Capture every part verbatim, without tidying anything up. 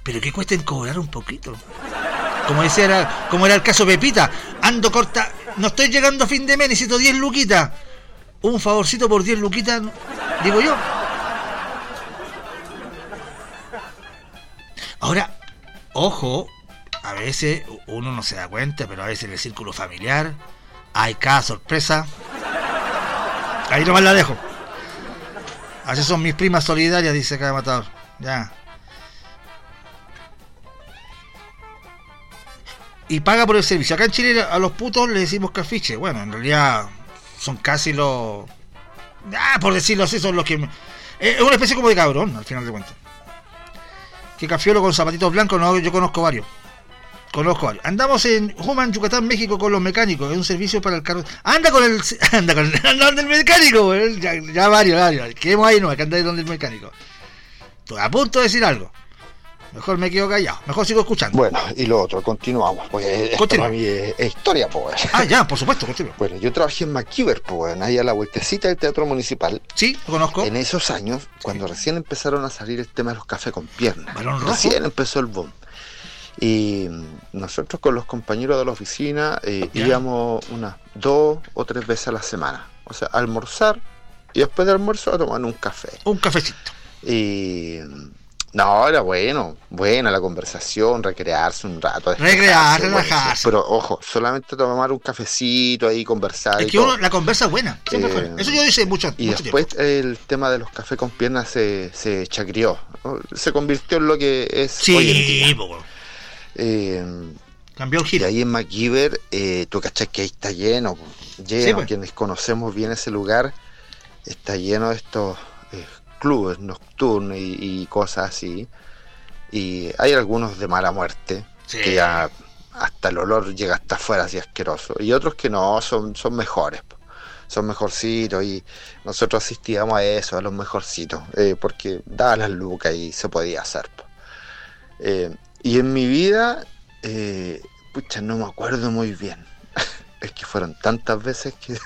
pero que cuesten cobrar un poquito. Como decía, era, como era el caso Pepita, ando corta, no estoy llegando a fin de mes, necesito diez luquitas. Un favorcito por diez luquitas, digo yo. Ahora, ojo, a veces uno no se da cuenta, pero a veces en el círculo familiar hay cada sorpresa. Ahí nomás la dejo. Así son mis primas solidarias, dice cada matador. Ya. Y paga por el servicio. Acá en Chile a los putos les decimos cafiche. Bueno, en realidad son casi los... Ah, por decirlo así, son los que... Es una especie como de cabrón, al final de cuentas. Que cafiolo con zapatitos blancos, no, yo conozco varios. Conozco varios. Andamos en Human, Yucatán, México con los mecánicos. Es un servicio para el carro. Anda con el... Anda con el... Anda donde el mecánico, güey. Ya, ya varios, varios. Quedemos ahí, no, acá andáis donde el mecánico. Estoy a punto de decir algo. Mejor me quedo callado, mejor sigo escuchando. Bueno, y lo otro, continuamos, pues esto para mí es, es historia, pues. Ah, ya, por supuesto, continúo. Bueno, yo trabajé en MacGyver, pues, ahí a la vueltecita del Teatro Municipal. Sí, lo conozco. En esos años, cuando sí. recién empezaron a salir el tema de los cafés con piernas. Balón rojo. Recién empezó el boom. Y nosotros con los compañeros de la oficina eh, íbamos unas dos o tres veces a la semana. O sea, a almorzar y después de almuerzo a tomar un café. Un cafecito. Y... No, era bueno, buena la conversación, recrearse un rato. Recrear, relajarse. Pero ojo, solamente tomar un cafecito ahí, conversar. Es y que uno, la conversa es buena, siempre eh, fue. Eso yo hice mucho, y mucho después tiempo. El tema de los cafés con piernas se, se chacrió, ¿no? Se convirtió en lo que es sí, hoy en día. Po, eh, cambió el giro. Y ahí en MacGyver, eh, tú cachas que ahí está lleno, lleno, sí, pues. Quienes conocemos bien ese lugar, está lleno de estos... Eh, clubes nocturnos y, y cosas así, y hay algunos de mala muerte, sí. que ya hasta el olor llega hasta afuera así asqueroso, y otros que no, son, son mejores, son mejorcitos, y nosotros asistíamos a eso, a los mejorcitos, eh, porque daba las lucas y se podía hacer. Eh, y en mi vida, eh, pucha, no me acuerdo muy bien, es que fueron tantas veces que...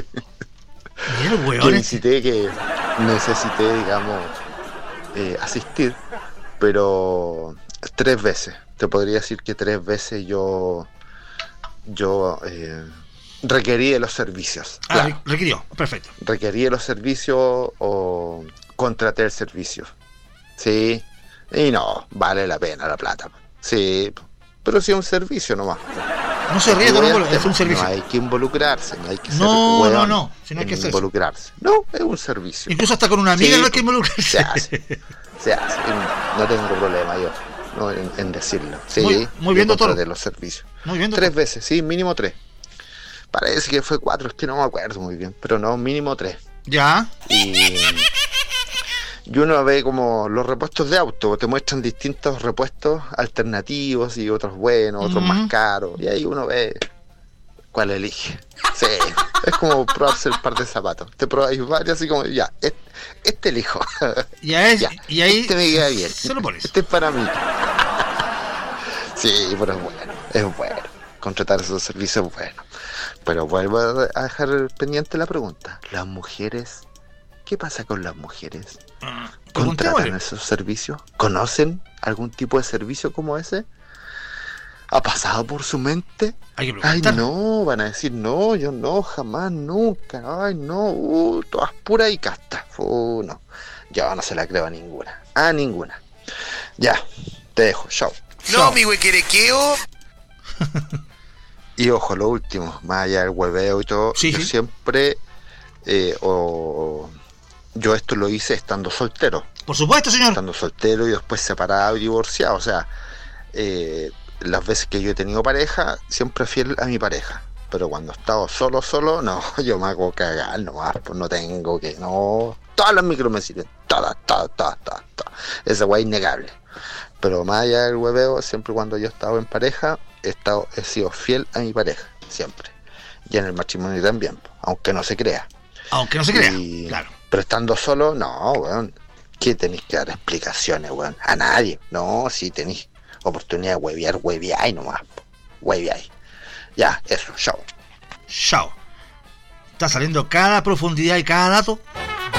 que necesité que necesité digamos eh, asistir, pero tres veces te podría decir que tres veces yo yo eh, requerí de los servicios. Ah, claro. Requirió, perfecto. Requerí de los servicios o contraté el servicio. Sí, y no, vale la pena la plata. Sí, pero si es un servicio nomás. No se ríe, no, es un servicio. No hay que involucrarse, no hay que ser No, hueón, no, no, si no hay que ser involucrarse. No, es un servicio. Incluso hasta con una amiga sí, no hay que involucrarse. Se hace, se hace. No tengo problema yo no, en, en decirlo. Sí, muy, muy bien, doctor. De los servicios. Muy bien, tres veces, sí, mínimo tres. Parece que fue cuatro, es que no me acuerdo muy bien, pero no, mínimo tres. Ya. Y... Y uno ve como los repuestos de auto, te muestran distintos repuestos alternativos y otros buenos, otros uh-huh. más caros. Y ahí uno ve cuál elige. Sí, es como probarse el par de zapatos. Te probáis varios así como, ya, este, este elijo. Ya es, ya, y ahí este me queda bien. Se lo pones. Este es para mí. Sí, pero es bueno, es bueno. Contratar esos servicios es bueno. Pero vuelvo a dejar pendiente la pregunta. Las mujeres... ¿Qué pasa con las mujeres? ¿Contratan esos servicios? ¿Conocen algún tipo de servicio como ese? ¿Ha pasado por su mente? Hay que Ay, no, van a decir, no, yo no, jamás, nunca. Ay, no, uh, todas puras y castas. Uh, no, yo no se la creo a ninguna. A ninguna. Ya, te dejo, chao. No, mi huequerequeo. Y ojo, lo último, más allá del hueveo y todo, sí, yo sí. siempre, eh, o... Yo esto lo hice estando soltero. Por supuesto, señor. Estando soltero y después separado y divorciado. O sea, eh, las veces que yo he tenido pareja, siempre fiel a mi pareja. Pero cuando he estado solo, solo, no, yo me hago cagar nomás, pues no tengo que, no. Todas las micros me sirven, todas, todas, todas, todas, todas. Esa guay es innegable. Pero más allá del hueveo, siempre cuando yo he estado en pareja, he, estado, he sido fiel a mi pareja, siempre. Y en el matrimonio también, aunque no se crea. Aunque no se crea, y... claro. Pero estando solo, no, weón. ¿Qué tenéis que dar explicaciones, weón? A nadie. No, si tenéis oportunidad de huevear, hueveáis nomás. Hueveáis. Ya, eso, chao. Chao. Está saliendo cada profundidad y cada dato